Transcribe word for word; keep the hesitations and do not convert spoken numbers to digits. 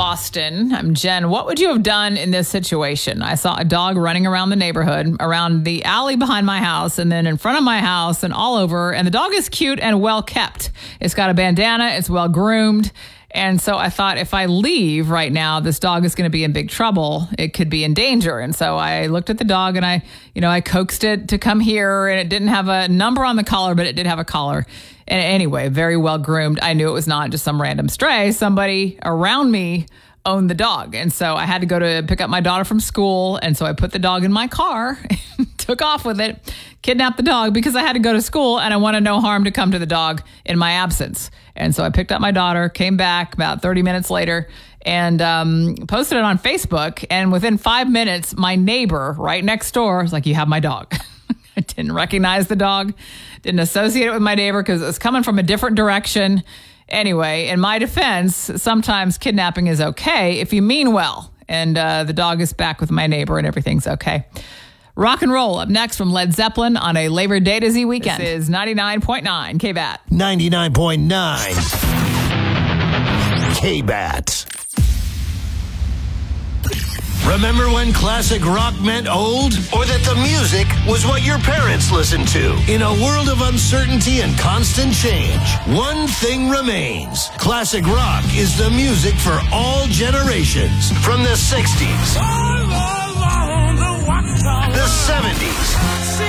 Boston. I'm Jen. What would you have done in this situation? I saw a dog running around the neighborhood, around the alley behind my house, and then in front of my house and all over. And the dog is cute and well kept. It's got a bandana. It's well groomed. And so I thought, if I leave right now, this dog is going to be in big trouble. It could be in danger. And so I looked at the dog and I, you know, I coaxed it to come here, and it didn't have a number on the collar, but it did have a collar. And anyway, very well groomed. I knew it was not just some random stray. Somebody around me owned the dog. And so I had to go to pick up my daughter from school. And so I put the dog in my car, took off with it, kidnapped the dog because I had to go to school and I wanted no harm to come to the dog in my absence. And so I picked up my daughter, came back about thirty minutes later, and um, posted it on Facebook. And within five minutes, my neighbor right next door was like, "You have my dog." I didn't recognize the dog, didn't associate it with my neighbor because it was coming from a different direction. Anyway, in my defense, sometimes kidnapping is okay if you mean well. And uh, the dog is back with my neighbor and everything's okay. Rock and roll up next from Led Zeppelin on a Labor Day to Z weekend. This is ninety-nine point nine K B A T. ninety-nine point nine K B A T. Remember when classic rock meant old? Or that the music was what your parents listened to? In a world of uncertainty and constant change, one thing remains. Classic rock is the music for all generations. From the sixties, the seventies,